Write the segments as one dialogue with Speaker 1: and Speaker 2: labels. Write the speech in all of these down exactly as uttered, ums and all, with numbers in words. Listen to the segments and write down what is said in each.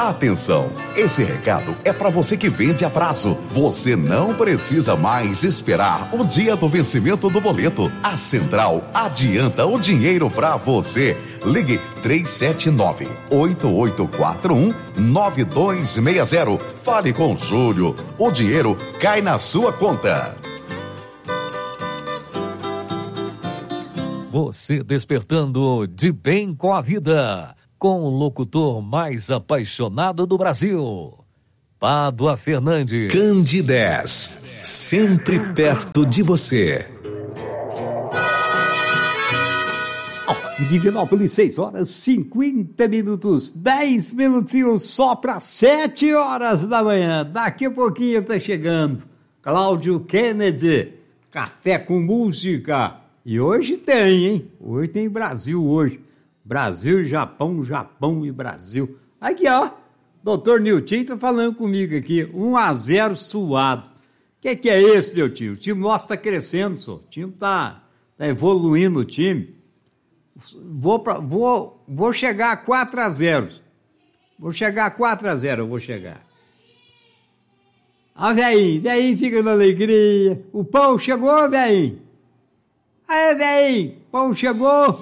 Speaker 1: Atenção, esse recado é para você que vende a prazo. Você não precisa mais esperar o dia do vencimento do boleto. A Central adianta o dinheiro para você. Ligue três sete nove, oito oito quatro um, nove dois seis zero. Fale com Júlio. O dinheiro cai na sua conta.
Speaker 2: Você despertando de bem com a vida, com o locutor mais apaixonado do Brasil, Pádua Fernandes.
Speaker 3: Candidez, sempre perto de você.
Speaker 4: Divinópolis, seis horas, cinquenta minutos, dez minutinhos só para sete horas da manhã. Daqui a pouquinho tá chegando Cláudio Kennedy, Café com Música. E hoje tem, hein? Hoje tem Brasil hoje. Brasil, Japão, Japão e Brasil. Aqui, ó, doutor Nilton tá falando comigo aqui, um a zero suado. O que, que é esse, Nilton? O time nosso tá crescendo, só. O time tá, tá evoluindo, o time. Vou, pra, vou, vou chegar a quatro a zero. Vou chegar a quatro a zero, eu vou chegar. Ah, velhinho, velhinho fica na alegria. O pão chegou, velhinho? Aí, velhinho, pão chegou?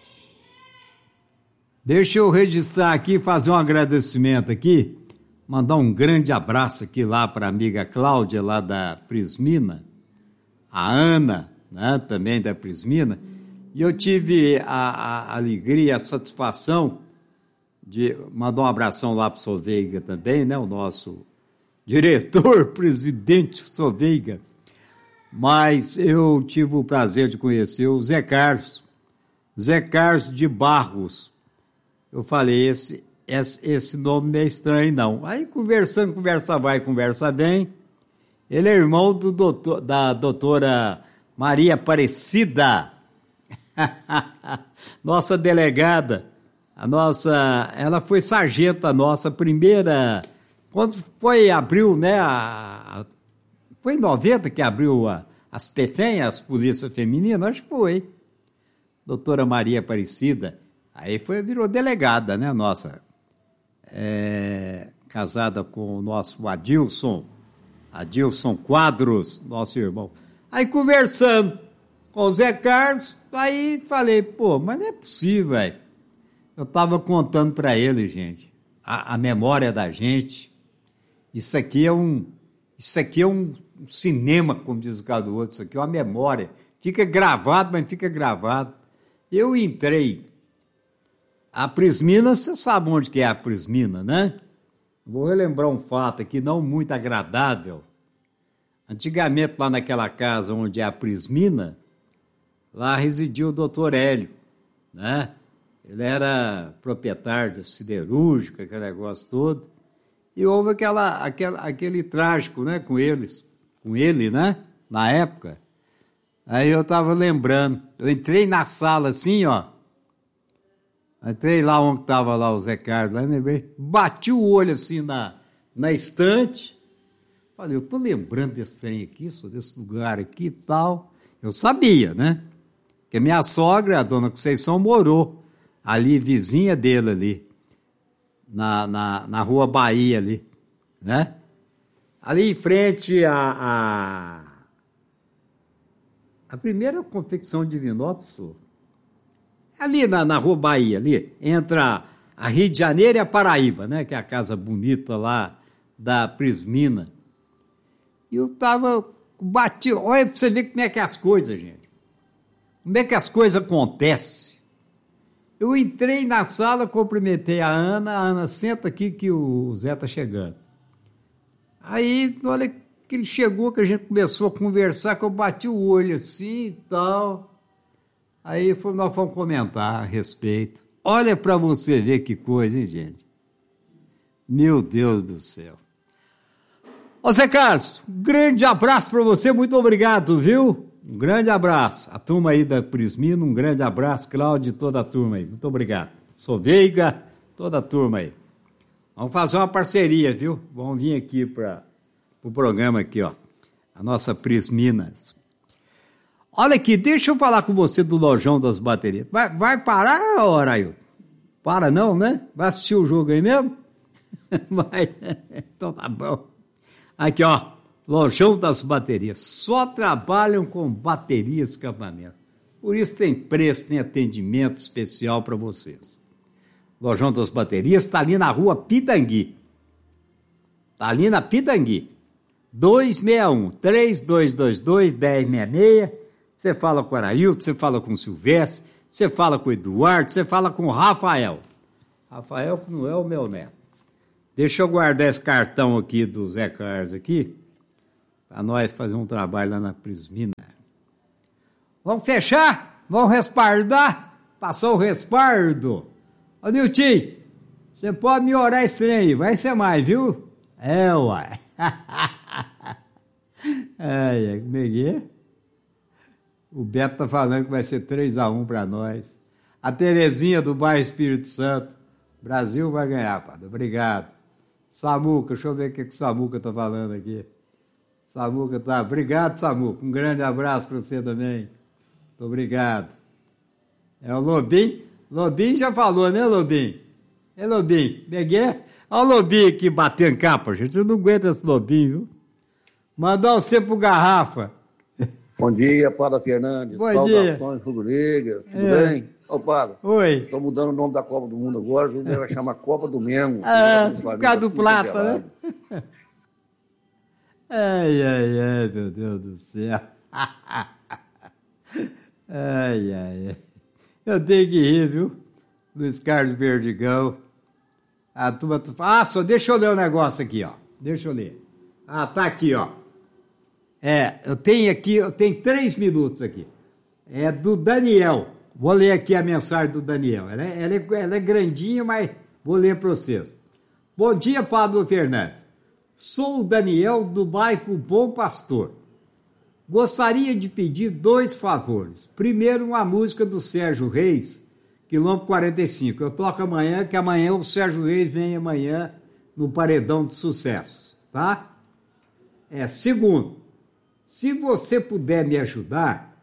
Speaker 4: Deixa eu registrar aqui, fazer um agradecimento aqui, mandar um grande abraço aqui lá para a amiga Cláudia, lá da Prismina, a Ana, né, também da Prismina, e eu tive a, a alegria, a satisfação de mandar um abração lá para o Soveiga também, né, o nosso diretor, presidente Soveiga, mas eu tive o prazer de conhecer o Zé Carlos, Zé Carlos de Barros. Eu falei, esse, esse, esse nome não é estranho, não. Aí, conversando, conversa vai, conversa bem. Ele é irmão do doutor, da doutora Maria Aparecida, nossa delegada. A nossa, ela foi sargenta nossa, primeira... Quando foi, abriu, né, a, a, foi em noventa que abriu a, as P F E M, as Polícia Feminina, acho que foi. Doutora Maria Aparecida... Aí foi, virou delegada, né, nossa, é, casada com o nosso Adilson, Adilson Quadros, nosso irmão. Aí conversando com o Zé Carlos, aí falei, pô, mas não é possível, velho. Eu estava contando para ele, gente, a, a memória da gente, isso aqui é um, isso aqui é um cinema, como diz o cara do outro, isso aqui é uma memória, fica gravado, mas fica gravado. Eu entrei... A Prismina, você sabe onde que é a Prismina, né? Vou relembrar um fato aqui não muito agradável. Antigamente, lá naquela casa onde é a Prismina, lá residia o doutor Hélio, né? Ele era proprietário de siderúrgica, aquele negócio todo. E houve aquela, aquela, aquele trágico, né, com eles, com ele, né, na época. Aí eu estava lembrando, eu entrei na sala assim, ó, entrei lá onde estava lá o Zé Carlos, lá, né? Bati o olho assim na, na estante, falei, eu estou lembrando desse trem aqui, só desse lugar aqui e tal. Eu sabia, né? Porque minha sogra, a dona Conceição, morou ali, vizinha dele ali, na, na, na rua Bahia ali, né? Ali em frente a, a, a primeira confecção de Divinópolis, ali na, na Rua Bahia, ali, entra a Rio de Janeiro e a Paraíba, né, que é a casa bonita lá da Prismina. E eu tava, bati, olha para você ver como é que é as coisas, gente. Como é que as coisas acontecem. Eu entrei na sala, cumprimentei a Ana, a Ana, senta aqui que o Zé tá chegando. Aí, olha que ele chegou, que a gente começou a conversar, que eu bati o olho assim e tal... Aí nós fomos comentar a respeito. Olha para você ver que coisa, hein, gente? Meu Deus do céu. Ô, Zé Carlos, um grande abraço para você, muito obrigado, viu? Um grande abraço. A turma aí da Prismina, um grande abraço, Cláudio e toda a turma aí. Muito obrigado. Sou Veiga, toda a turma aí. Vamos fazer uma parceria, viu? Vamos vir aqui para o pro programa aqui, ó. A nossa Prisminas. Olha aqui, deixa eu falar com você do Lojão das Baterias. Vai, vai parar, Arailton? Para não, né? Vai assistir o jogo aí mesmo? Mas, então tá bom. Aqui, ó, Lojão das Baterias. Só trabalham com baterias e escapamento. Por isso tem preço, tem atendimento especial para vocês. Lojão das Baterias está ali na rua Pitangui. Está ali na Pitangui. dois seis um, três dois dois dois, um zero seis seis. Você fala com o Arailton, você fala com o Silvestre, você fala com o Eduardo, você fala com o Rafael. Rafael que não é o meu neto. Deixa eu guardar esse cartão aqui do Zé Carlos aqui, para nós fazer um trabalho lá na Prismina. Vamos fechar? Vamos respaldar? Passou o respaldo. Ô, Nilton, você pode me orar esse trem aí, vai ser mais, viu? É, uai. Ai, como é que é? O Beto tá falando que vai ser três a um para nós. A Terezinha do bairro Espírito Santo. Brasil vai ganhar, padre. Obrigado. Samuca, deixa eu ver o que, que o Samuca tá falando aqui. Samuca tá. Obrigado, Samuca. Um grande abraço para você também. Muito obrigado. É o Lobinho. Lobinho já falou, né, Lobinho? É, Lobinho. Neguei. Olha o Lobinho aqui batendo capa, gente. Eu não aguento esse Lobinho, viu? Mandar você pro Garrafa.
Speaker 5: Bom dia, Padre Fernandes.
Speaker 4: Bom
Speaker 5: Saudações
Speaker 4: dia.
Speaker 5: rubro-negras. Tudo
Speaker 4: É.
Speaker 5: bem? Ô, Padre.
Speaker 4: Oi.
Speaker 5: Estou mudando o nome da Copa do Mundo agora. O vai chamar Copa do Mengo.
Speaker 4: Ah,
Speaker 5: Tudo
Speaker 4: por causa do
Speaker 5: tudo
Speaker 4: plata,
Speaker 5: cancelado.
Speaker 4: né? Ai, ai, ai, meu Deus do céu. Ai, ai, ai. Eu tenho que rir, viu? Luiz Carlos Verdigão. A turma... Ah, só deixa eu ler o negócio aqui, ó. Deixa eu ler. Ah, tá aqui, ó. É, eu tenho aqui, eu tenho três minutos aqui. É do Daniel. Vou ler aqui a mensagem do Daniel. Ela é, ela é, ela é grandinha, mas vou ler para vocês. Bom dia, Padre Fernandes. Sou o Daniel do bairro Bom Pastor. Gostaria de pedir dois favores. Primeiro, uma música do Sérgio Reis, quilômetro quarenta e cinco. Eu toco amanhã, que amanhã o Sérgio Reis vem amanhã no Paredão de Sucessos, tá? É, segundo, se você puder me ajudar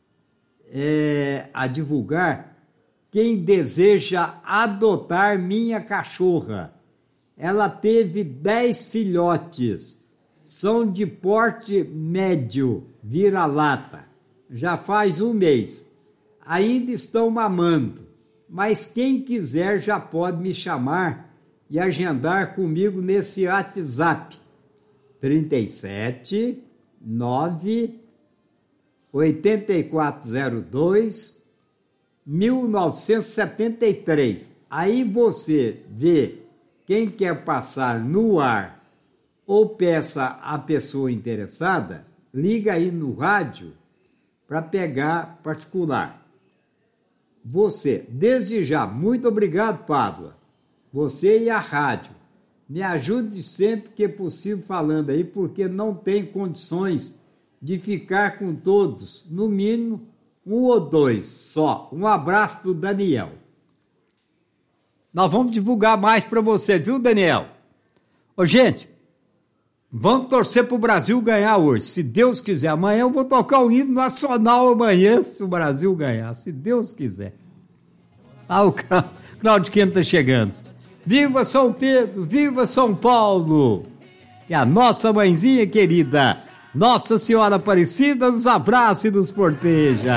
Speaker 4: é, a divulgar quem deseja adotar minha cachorra. Ela teve dez filhotes, são de porte médio, vira-lata, já faz um mês. Ainda estão mamando, mas quem quiser já pode me chamar e agendar comigo nesse WhatsApp. trinta e sete, nove, oitenta e quatro zero dois, mil novecentos e setenta e três. Aí você vê quem quer passar no ar ou peça a pessoa interessada, liga aí no rádio para pegar particular. Você, desde já, muito obrigado, Pádua. Você e a rádio. Me ajude sempre que é possível falando aí, porque não tem condições de ficar com todos, no mínimo um ou dois só. Um abraço do Daniel. Nós vamos divulgar mais para você, viu, Daniel? Ô, gente, vamos torcer para o Brasil ganhar hoje, se Deus quiser. Amanhã eu vou tocar o hino nacional amanhã, se o Brasil ganhar, se Deus quiser. Ah, o Claudio Quem está chegando. Viva São Pedro, viva São Paulo! E a nossa mãezinha querida, Nossa Senhora Aparecida, nos abraça e nos proteja.